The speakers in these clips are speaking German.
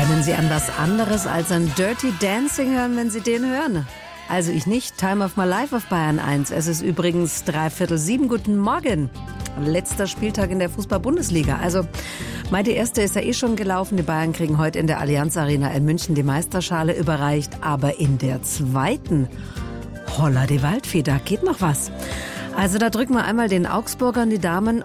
Können Sie an was anderes als an Dirty Dancing hören, wenn Sie den hören? Also ich nicht. Time of my life auf Bayern 1. Es ist übrigens 6:45. Guten Morgen. Letzter Spieltag in der Fußball-Bundesliga. Also meine erste ist ja eh schon gelaufen. Die Bayern kriegen heute in der Allianz Arena in München die Meisterschale überreicht. Aber in der zweiten, holla die Waldfee, da geht noch was. Also da drücken wir einmal den Augsburgern die Daumen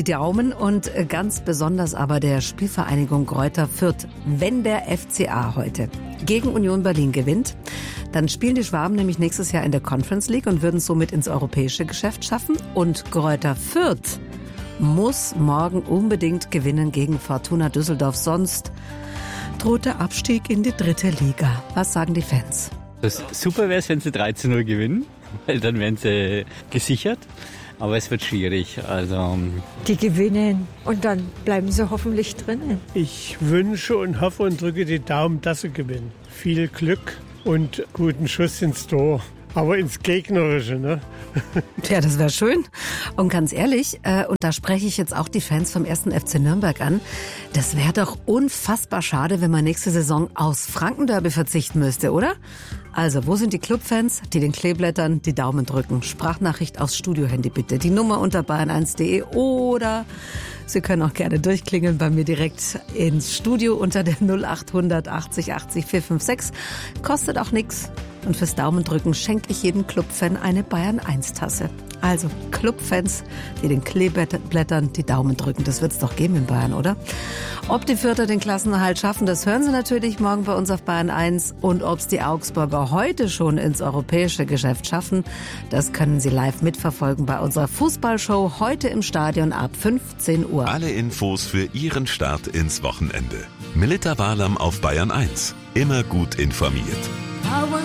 und ganz besonders aber der Spielvereinigung Greuther Fürth. Wenn der FCA heute gegen Union Berlin gewinnt, dann spielen die Schwaben nämlich nächstes Jahr in der Conference League und würden somit ins europäische Geschäft schaffen. Und Greuther Fürth muss morgen unbedingt gewinnen gegen Fortuna Düsseldorf, sonst droht der Abstieg in die 3. Liga. Was sagen die Fans? Das super wäre es, wenn sie 3:0 gewinnen, weil dann wären sie gesichert. Aber es wird schwierig. Also die gewinnen und dann bleiben sie hoffentlich drinnen. Ich wünsche und hoffe und drücke die Daumen, dass sie gewinnen. Viel Glück und guten Schuss ins Tor. Aber ins Gegnerische, ne? Ja, das wäre schön. Und ganz ehrlich, und da spreche ich jetzt auch die Fans vom 1. FC Nürnberg an, das wäre doch unfassbar schade, wenn man nächste Saison aufs Franken-Derby verzichten müsste, oder? Also, wo sind die Clubfans, die den Kleeblättern die Daumen drücken? Sprachnachricht aufs Studiohandy bitte. Die Nummer unter bayern1.de oder Sie können auch gerne durchklingeln bei mir direkt ins Studio unter der 0800 80 80 456. Kostet auch nichts. Und fürs Daumendrücken schenke ich jedem Clubfan eine Bayern-1-Tasse. Also Clubfans, die den Kleeblättern die Daumen drücken. Das wird es doch geben in Bayern, oder? Ob die Fürther den Klassenerhalt schaffen, das hören Sie natürlich morgen bei uns auf Bayern 1. Und ob es die Augsburger heute schon ins europäische Geschäft schaffen, das können Sie live mitverfolgen bei unserer Fußballshow heute im Stadion ab 15 Uhr. Alle Infos für Ihren Start ins Wochenende. Melitta Walam auf Bayern 1. Immer gut informiert.